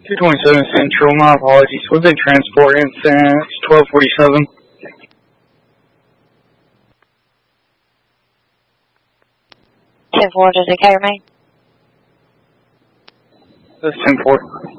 227 Central, my apologies. Was a transport incident. It's 1247. 10-4, does it carry me? That's 10-4.